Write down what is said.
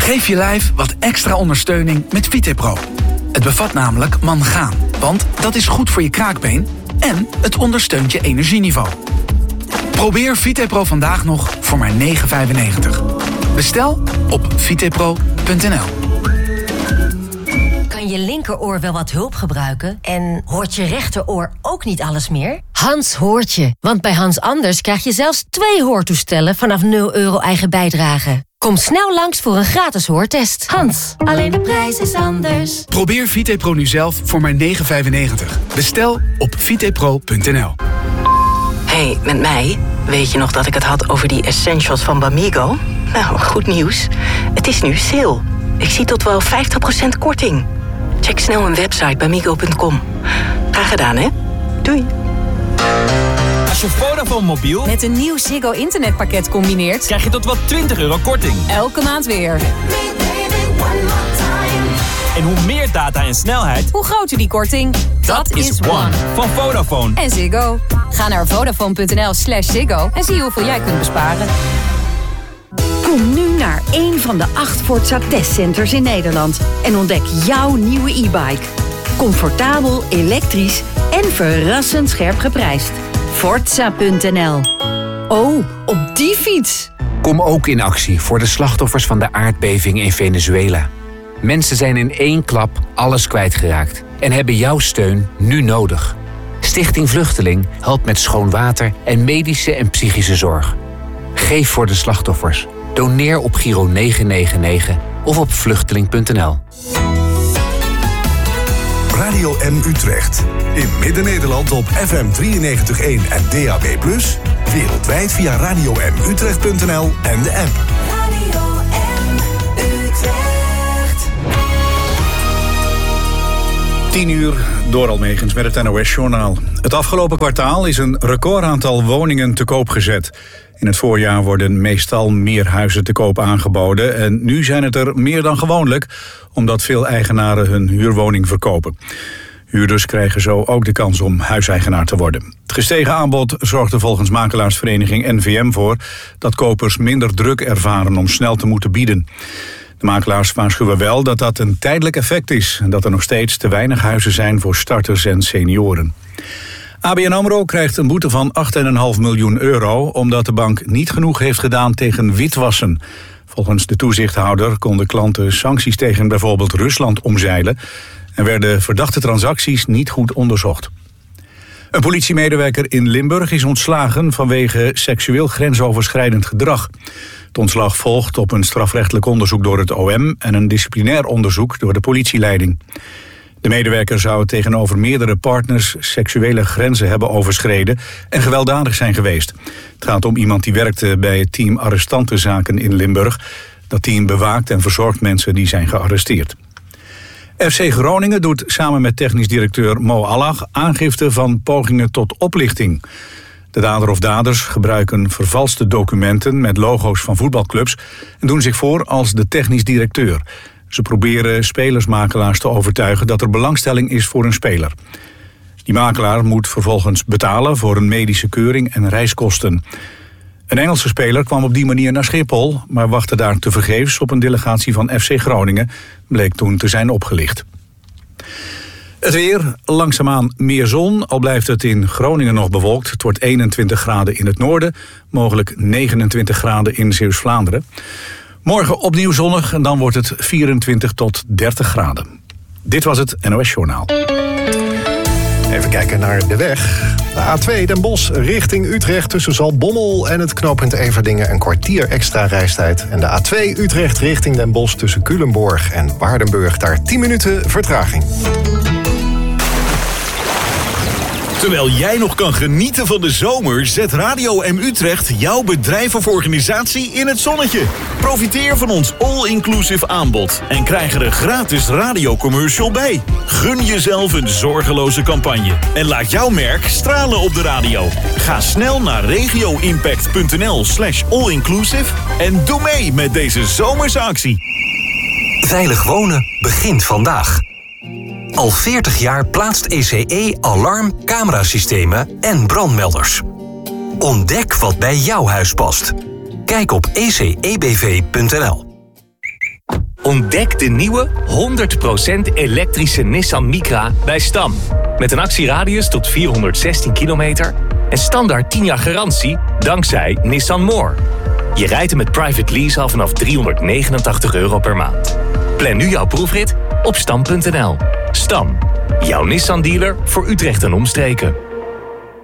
Geef je lijf wat extra ondersteuning met VitePro. Het bevat namelijk mangaan, want dat is goed voor je kraakbeen en het ondersteunt je energieniveau. Probeer VitePro vandaag nog voor maar €9,95. Bestel op vitepro.nl. Kan je linkeroor wel wat hulp gebruiken? En hoort je rechteroor ook niet alles meer? Hans hoort je, want bij Hans Anders krijg je zelfs 2 hoortoestellen vanaf €0 eigen bijdrage. Kom snel langs voor een gratis hoortest. Hans, alleen de prijs is anders. Probeer VitePro nu zelf voor maar €9,95. Bestel op vitepro.nl. Hey, met mij. Weet je nog dat ik het had over die essentials van Bamigo? Nou, goed nieuws. Het is nu sale. Ik zie tot wel 50% korting. Check snel mijn website bamigo.com. Graag gedaan, hè? Doei. Als je Vodafone mobiel met een nieuw Ziggo internetpakket combineert, krijg je tot wel €20 korting. Elke maand weer. En hoe meer data en snelheid, hoe groter die korting. Dat is One. Van Vodafone. En Ziggo. Ga naar vodafone.nl/Ziggo en zie hoeveel jij kunt besparen. Kom nu naar een van de 8 Forza testcenters in Nederland en ontdek jouw nieuwe e-bike. Comfortabel, elektrisch en verrassend scherp geprijsd. Forza.nl. Oh, op die fiets! Kom ook in actie voor de slachtoffers van de aardbeving in Venezuela. Mensen zijn in 1 klap alles kwijtgeraakt en hebben jouw steun nu nodig. Stichting Vluchteling helpt met schoon water en medische en psychische zorg. Geef voor de slachtoffers. Doneer op Giro 999 of op vluchteling.nl. Radio M Utrecht. In Midden-Nederland op FM 93.1 en DAB+. Wereldwijd via radiomutrecht.nl en de app. Radio M Utrecht. 10:00, Doral Megens met het NOS-journaal. Het afgelopen kwartaal is een recordaantal woningen te koop gezet. In het voorjaar worden meestal meer huizen te koop aangeboden. En nu zijn het er meer dan gewoonlijk, omdat veel eigenaren hun huurwoning verkopen. Huurders krijgen zo ook de kans om huiseigenaar te worden. Het gestegen aanbod zorgt er volgens makelaarsvereniging NVM voor dat kopers minder druk ervaren om snel te moeten bieden. De makelaars waarschuwen wel dat dat een tijdelijk effect is en dat er nog steeds te weinig huizen zijn voor starters en senioren. ABN AMRO krijgt een boete van €8,5 miljoen omdat de bank niet genoeg heeft gedaan tegen witwassen. Volgens de toezichthouder konden klanten sancties tegen bijvoorbeeld Rusland omzeilen en werden verdachte transacties niet goed onderzocht. Een politiemedewerker in Limburg is ontslagen vanwege seksueel grensoverschrijdend gedrag. Het ontslag volgt op een strafrechtelijk onderzoek door het OM en een disciplinair onderzoek door de politieleiding. De medewerker zou tegenover meerdere partners seksuele grenzen hebben overschreden en gewelddadig zijn geweest. Het gaat om iemand die werkte bij het team arrestantenzaken in Limburg. Dat team bewaakt en verzorgt mensen die zijn gearresteerd. FC Groningen doet samen met technisch directeur Mo Allag aangifte van pogingen tot oplichting. De dader of daders gebruiken vervalste documenten met logo's van voetbalclubs en doen zich voor als de technisch directeur. Ze proberen spelersmakelaars te overtuigen dat er belangstelling is voor een speler. Die makelaar moet vervolgens betalen voor een medische keuring en reiskosten. Een Engelse speler kwam op die manier naar Schiphol, maar wachtte daar tevergeefs op een delegatie van FC Groningen, bleek toen te zijn opgelicht. Het weer, langzaamaan meer zon, al blijft het in Groningen nog bewolkt. Het wordt 21 graden in het noorden, mogelijk 29 graden in Zeeuws-Vlaanderen. Morgen opnieuw zonnig en dan wordt het 24 tot 30 graden. Dit was het NOS Journaal. Even kijken naar de weg. De A2 Den Bosch richting Utrecht tussen Zaltbommel en het knooppunt Everdingen een kwartier extra reistijd. En de A2 Utrecht richting Den Bosch tussen Culemborg en Waardenburg daar 10 minuten vertraging. Terwijl jij nog kan genieten van de zomer, zet Radio M Utrecht jouw bedrijf of organisatie in het zonnetje. Profiteer van ons all-inclusive aanbod en krijg er een gratis radiocommercial bij. Gun jezelf een zorgeloze campagne en laat jouw merk stralen op de radio. Ga snel naar regioimpact.nl/allinclusive en doe mee met deze zomerse actie. Veilig wonen begint vandaag. Al 40 jaar plaatst ECE alarm, camerasystemen en brandmelders. Ontdek wat bij jouw huis past. Kijk op ecebv.nl. Ontdek de nieuwe 100% elektrische Nissan Micra bij Stam. Met een actieradius tot 416 kilometer en standaard 10 jaar garantie dankzij Nissan More. Je rijdt hem met private lease al vanaf €389 per maand. Plan nu jouw proefrit op stam.nl. Stam, jouw Nissan dealer voor Utrecht en omstreken.